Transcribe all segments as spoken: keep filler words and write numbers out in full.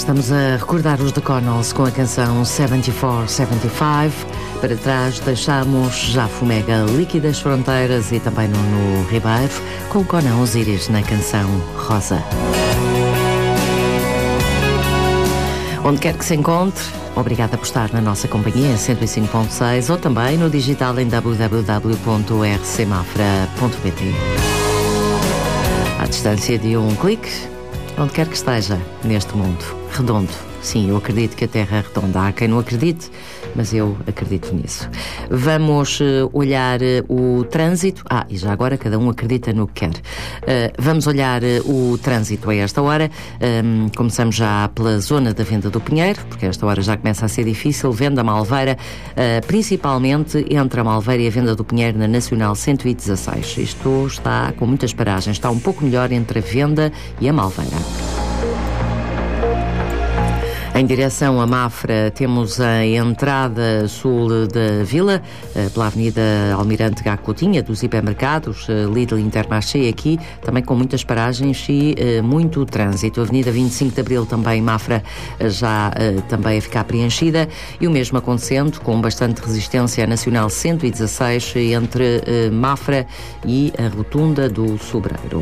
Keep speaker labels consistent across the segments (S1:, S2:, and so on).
S1: estamos a recordar os The Connells com a canção setenta e quatro setenta e cinco. Para trás deixamos já Fumega, Líquidas Fronteiras e também Nuno Ribeiro com o Conan Osiris na canção Rosa. Onde quer que se encontre, obrigada por estar na nossa companhia em cento e cinco ponto seis ou também no digital em w w w ponto r c mafra ponto p t. À distância de um clique, onde quer que esteja neste mundo redondo. Sim, eu acredito que a Terra é redonda. Há quem não acredite, mas eu acredito nisso. Vamos uh, olhar uh, o trânsito. Ah, e já agora cada um acredita no que quer. Uh, vamos olhar uh, o trânsito a esta hora. Um, começamos já pela zona da Venda do Pinheiro, porque a esta hora já começa a ser difícil. Venda Malveira, uh, principalmente entre a Malveira e a Venda do Pinheiro na Nacional cento e dezasseis. Isto está com muitas paragens. Está um pouco melhor entre a Venda e a Malveira. Em direção a Mafra, temos a entrada sul da vila, pela Avenida Almirante Gá Coutinho, dos hipermercados, Lidl Intermarché aqui, também com muitas paragens e uh, muito trânsito. Avenida vinte e cinco de Abril também, Mafra, já uh, também a ficar preenchida. E o mesmo acontecendo, com bastante resistência, a Nacional cento e dezasseis, entre uh, Mafra e a Rotunda do Sobreiro.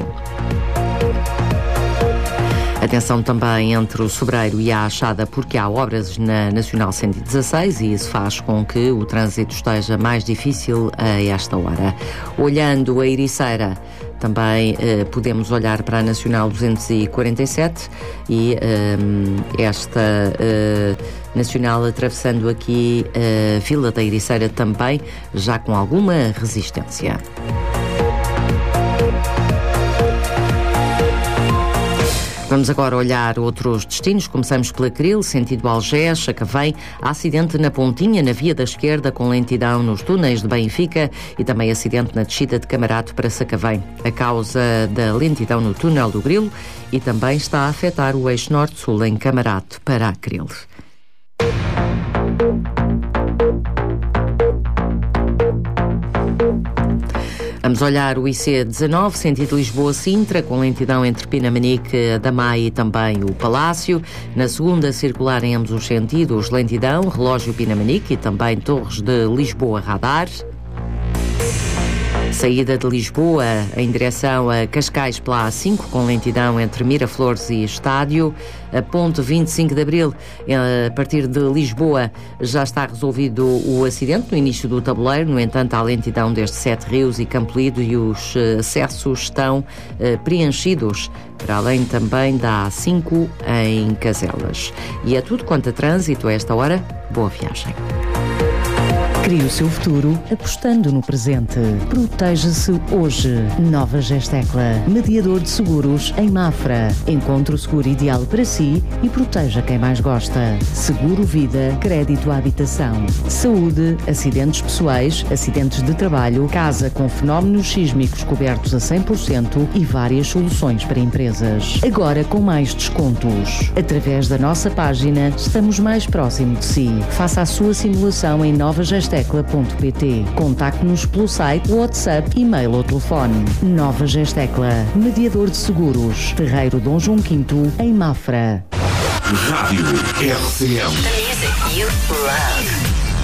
S1: Atenção também entre o Sobreiro e a Achada, porque há obras na Nacional cento e dezasseis e isso faz com que o trânsito esteja mais difícil a esta hora. Olhando a Ericeira, também eh, podemos olhar para a Nacional duzentos e quarenta e sete e eh, esta eh, Nacional atravessando aqui a Vila da Ericeira também, já com alguma resistência. Vamos agora olhar outros destinos. Começamos pela Cril, sentido Algés, Sacavém. Acidente na Pontinha, na via da esquerda, com lentidão nos túneis de Benfica e também acidente na descida de Camarato para Sacavém. A causa da lentidão no túnel do Grilo e também está a afetar o eixo norte-sul em Camarato para a Cril. Vamos olhar o I C dezanove, sentido Lisboa-Sintra, com lentidão entre Pinamanique, Adamai e também o Palácio. Na segunda, circular em ambos os sentidos, lentidão, relógio Pinamanique e também Torres de Lisboa Radar. Saída de Lisboa em direção a Cascais pela A cinco, com lentidão entre Miraflores e Estádio. A ponte vinte e cinco de Abril, a partir de Lisboa, já está resolvido o acidente no início do tabuleiro. No entanto, há lentidão desde Sete Rios e Campolido e os acessos estão uh, preenchidos, para além também da A cinco em Caselas. E é tudo quanto a trânsito a esta hora. Boa viagem.
S2: Crie o seu futuro apostando no presente. Proteja-se hoje. Nova Gestecla, mediador de seguros em Mafra. Encontre o seguro ideal para si e proteja quem mais gosta. Seguro Vida, crédito à habitação. Saúde, acidentes pessoais, acidentes de trabalho, casa com fenómenos sísmicos cobertos a cem por cento e várias soluções para empresas. Agora com mais descontos. Através da nossa página, estamos mais próximo de si. Faça a sua simulação em nova gestecla ponto p t. Contacte-nos pelo site, WhatsApp, e-mail ou telefone. Nova Gestecla, mediador de seguros. Terreiro Dom João quinto, em Mafra.
S3: Rádio R C M.
S4: The music you love.